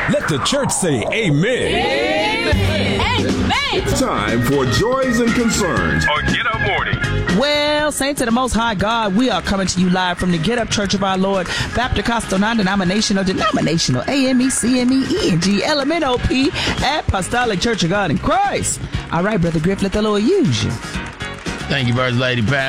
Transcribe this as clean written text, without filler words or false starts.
Let the church say amen. Amen. It's time for Joys and Concerns on Get Up Morning. Well, saints of the Most High God, we are coming to you live from the Get Up Church of Our Lord, Baptist Costal Non-Denominational, AME, CME, ENG, LMNOP, Apostolic Church of God in Christ. All right, Brother Griff, let the Lord use you. Thank you, First Lady Pat.